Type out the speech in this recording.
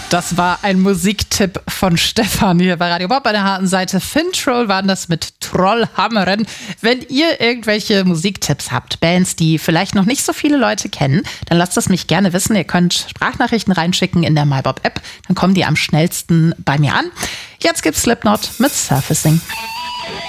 Das war ein Musiktipp von Stefan hier bei Radio Bob. Bei der harten Seite Fintroll waren das mit Trollhammeren. Wenn ihr irgendwelche Musiktipps habt, Bands, die vielleicht noch nicht so viele Leute kennen, dann lasst es mich gerne wissen. Ihr könnt Sprachnachrichten reinschicken in der MyBob-App. Dann kommen die am schnellsten bei mir an. Jetzt gibt's Slipknot mit Surfacing.